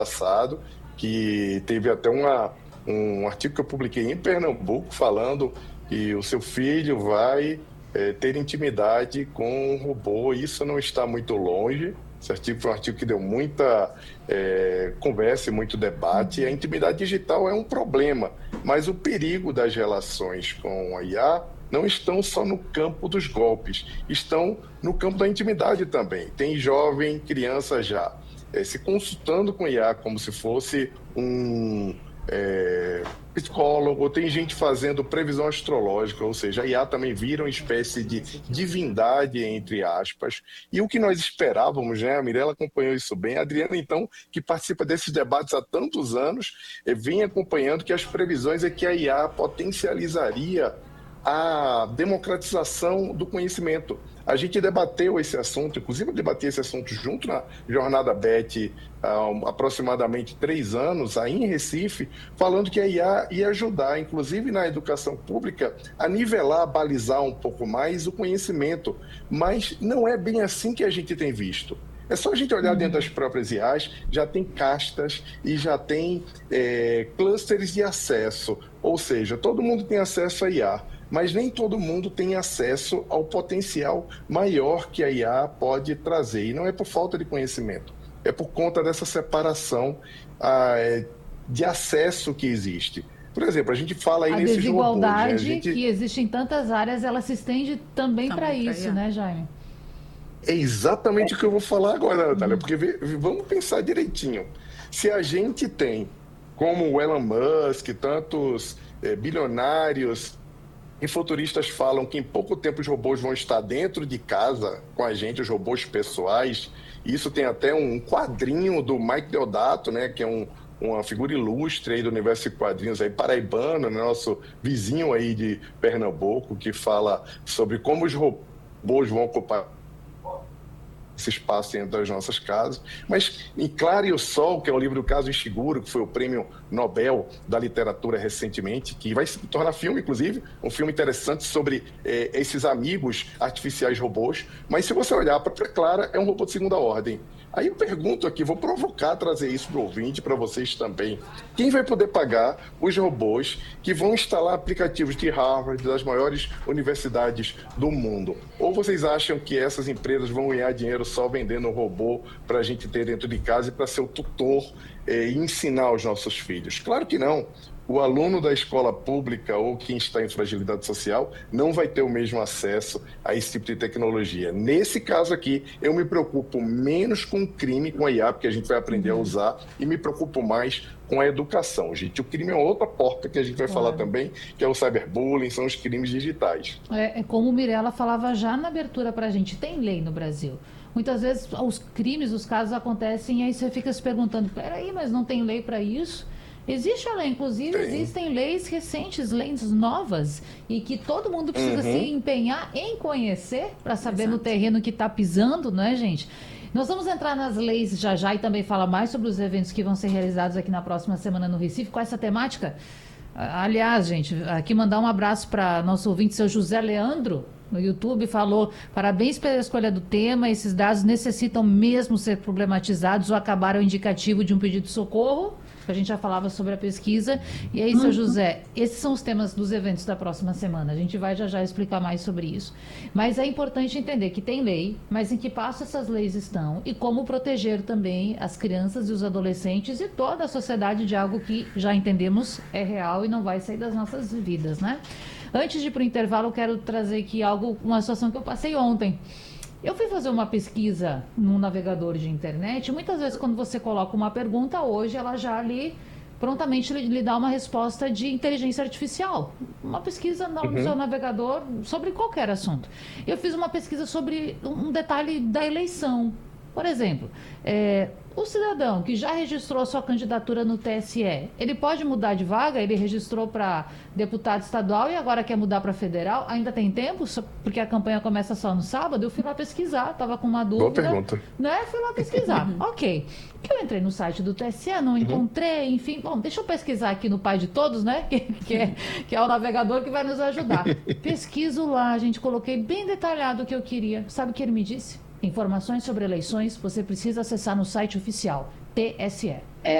passado, que teve até um artigo que eu publiquei em Pernambuco falando que o seu filho vai ter intimidade com um robô. Isso não está muito longe. Esse artigo foi um artigo que deu muita conversa e muito debate. A intimidade digital é um problema, mas o perigo das relações com a IA não estão só no campo dos golpes, estão no campo da intimidade também. Tem jovem, criança já se consultando com IA como se fosse um psicólogo, tem gente fazendo previsão astrológica, ou seja, a IA também vira uma espécie de divindade, entre aspas, e o que nós esperávamos, né? A Mirella acompanhou isso bem, a Adriana, então, que participa desses debates há tantos anos, vem acompanhando que as previsões é que a IA potencializaria a democratização do conhecimento. A gente debateu esse assunto, inclusive eu debati esse assunto junto na Jornada BET há aproximadamente 3 anos, aí em Recife, falando que a IA ia ajudar, inclusive na educação pública, a nivelar, a balizar um pouco mais o conhecimento. Mas não é bem assim que a gente tem visto. É só a gente olhar dentro das próprias IAs, já tem castas e já tem clusters de acesso, ou seja, todo mundo tem acesso a IA, mas nem todo mundo tem acesso ao potencial maior que a IA pode trazer. E não é por falta de conhecimento, é por conta dessa separação de acesso que existe. Por exemplo, a gente fala aí A nesses robôs, né? desigualdade que existe em tantas áreas, ela se estende também para isso, né, Jaime? É exatamente o que eu vou falar agora, Natália, porque vamos pensar direitinho. Se a gente tem, como o Elon Musk, tantos bilionários e futuristas falam que em pouco tempo os robôs vão estar dentro de casa com a gente, os robôs pessoais. Isso tem até um quadrinho do Mike Deodato, né, que é uma figura ilustre aí do universo de quadrinhos aí, paraibano, né, nosso vizinho aí de Pernambuco, que fala sobre como os robôs vão ocupar esse espaço dentro das nossas casas. Mas em Clara e o Sol, que é um livro do Kazuo Ishiguro, que foi o prêmio Nobel da literatura recentemente, que vai se tornar filme, inclusive, um filme interessante sobre esses amigos artificiais robôs. Mas se você olhar, a própria Clara é um robô de segunda ordem. Aí eu pergunto aqui, vou provocar, trazer isso para o ouvinte, para vocês também. Quem vai poder pagar os robôs que vão instalar aplicativos de Harvard, das maiores universidades do mundo? Ou vocês acham que essas empresas vão ganhar dinheiro só vendendo um robô para a gente ter dentro de casa e para ser o tutor e ensinar os nossos filhos? Claro que não. O aluno da escola pública ou quem está em fragilidade social não vai ter o mesmo acesso a esse tipo de tecnologia. Nesse caso aqui, eu me preocupo menos com o crime, com a IA, porque a gente vai aprender a usar, e me preocupo mais com a educação, gente. O crime é outra porta que a gente vai falar também, que é o cyberbullying, são os crimes digitais. Como o Mirella falava já na abertura para a gente, tem lei no Brasil. Muitas vezes os crimes, os casos acontecem e aí você fica se perguntando, peraí, mas não tem lei para isso? Existe a lei, inclusive existem leis recentes, leis novas, e que todo mundo precisa se empenhar em conhecer para saber no terreno que está pisando, não é, gente? Nós vamos entrar nas leis já e também falar mais sobre os eventos que vão ser realizados aqui na próxima semana no Recife, com essa temática. Aliás, gente, aqui mandar um abraço para nosso ouvinte, seu José Leandro, no YouTube, falou: parabéns pela escolha do tema, esses dados necessitam mesmo ser problematizados ou acabar o indicativo de um pedido de socorro. A gente já falava sobre a pesquisa. E aí, seu José, esses são os temas dos eventos da próxima semana. A gente vai já explicar mais sobre isso. Mas é importante entender que tem lei, mas em que passo essas leis estão e como proteger também as crianças e os adolescentes e toda a sociedade de algo que já entendemos é real e não vai sair das nossas vidas, né? Antes de ir para o intervalo, eu quero trazer aqui uma situação que eu passei ontem. Eu fui fazer uma pesquisa num navegador de internet. Muitas vezes, quando você coloca uma pergunta, hoje ela já prontamente lhe dá uma resposta de inteligência artificial. Uma pesquisa no seu navegador sobre qualquer assunto. Eu fiz uma pesquisa sobre um detalhe da eleição. Por exemplo, o cidadão que já registrou sua candidatura no TSE, ele pode mudar de vaga? Ele registrou para deputado estadual e agora quer mudar para federal? Ainda tem tempo? Porque a campanha começa só no sábado? Eu fui lá pesquisar, estava com uma dúvida. Boa pergunta. Né? Fui lá pesquisar. Ok. Que eu entrei no site do TSE, não encontrei, enfim. Bom, deixa eu pesquisar aqui no Pai de Todos, né? Que é o navegador que vai nos ajudar. Pesquiso lá, gente, coloquei bem detalhado o que eu queria. Sabe o que ele me disse? Informações sobre eleições você precisa acessar no site oficial, TSE.